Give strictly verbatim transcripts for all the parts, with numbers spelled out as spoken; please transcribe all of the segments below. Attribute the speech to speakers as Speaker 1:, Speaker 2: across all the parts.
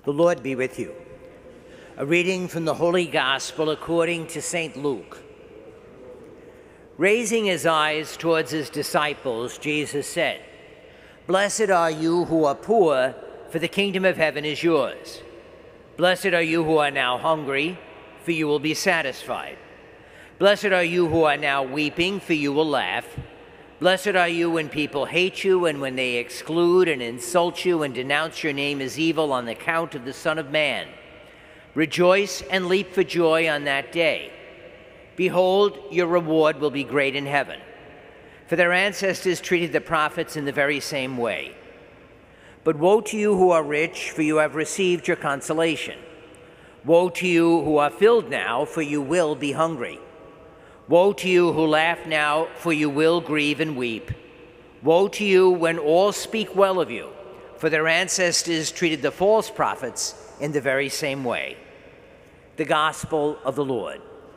Speaker 1: The Lord be with you. A reading from the Holy Gospel according to Saint Luke. Raising his eyes towards his disciples, Jesus said, "Blessed are you who are poor, for the kingdom of heaven is yours. Blessed are you who are now hungry, for you will be satisfied. Blessed are you who are now weeping, for you will laugh. Blessed are you when people hate you and when they exclude and insult you and denounce your name as evil on account of the Son of Man. Rejoice and leap for joy on that day. Behold, your reward will be great in heaven. For their ancestors treated the prophets in the very same way. But woe to you who are rich, for you have received your consolation. Woe to you who are filled now, for you will be hungry. Woe to you who laugh now, for you will grieve and weep. Woe to you when all speak well of you, for their ancestors treated the false prophets in the very same way." The Gospel of the Lord.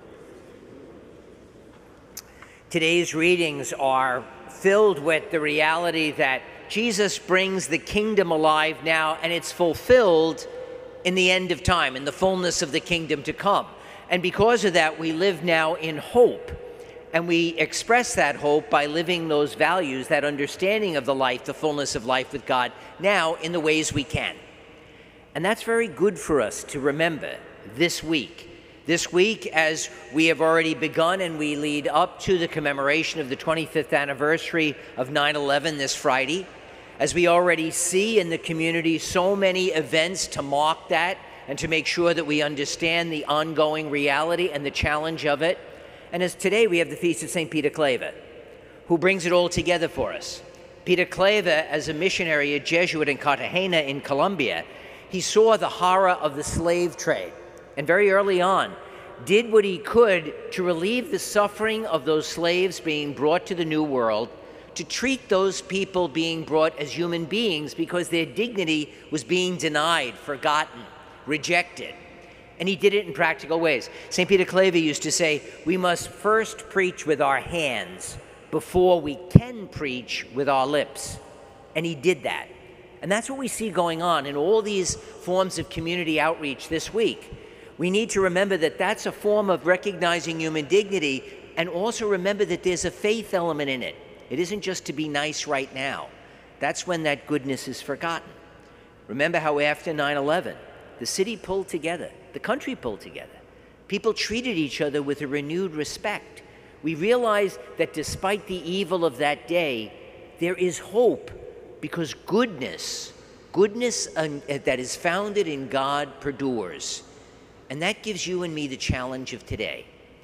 Speaker 1: Today's readings are filled with the reality that Jesus brings the kingdom alive now, and it's fulfilled in the end of time, in the fullness of the kingdom to come. And because of that, we live now in hope. And we express that hope by living those values, that understanding of the life, the fullness of life with God, now in the ways we can. And that's very good for us to remember this week. This week, as we have already begun and we lead up to the commemoration of the twenty-fifth anniversary of nine eleven this Friday, as we already see in the community so many events to mark that, and to make sure that we understand the ongoing reality and the challenge of it. And as today we have the Feast of Saint Peter Claver, who brings it all together for us. Peter Claver, as a missionary, a Jesuit in Cartagena in Colombia, he saw the horror of the slave trade, and very early on did what he could to relieve the suffering of those slaves being brought to the New World, to treat those people being brought as human beings because their dignity was being denied, forgotten, rejected. And he did it in practical ways. Saint Peter Claver used to say, we must first preach with our hands before we can preach with our lips. And he did that. And that's what we see going on in all these forms of community outreach this week. We need to remember that that's a form of recognizing human dignity, and also remember that there's a faith element in it. It isn't just to be nice right now. That's when that goodness is forgotten. Remember how after nine eleven, the city pulled together, the country pulled together. People treated each other with a renewed respect. We realized that despite the evil of that day, there is hope, because goodness, goodness that is founded in God perdures. And that gives you and me the challenge of today.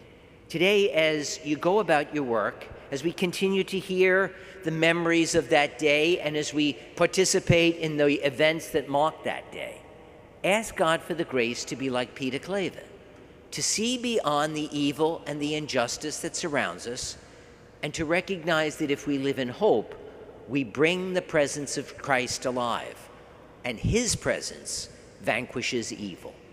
Speaker 1: Today, as you go about your work, as we continue to hear the memories of that day, and as we participate in the events that mark that day, ask God for the grace to be like Peter Claver, to see beyond the evil and the injustice that surrounds us, and to recognize that if we live in hope, we bring the presence of Christ alive, and his presence vanquishes evil.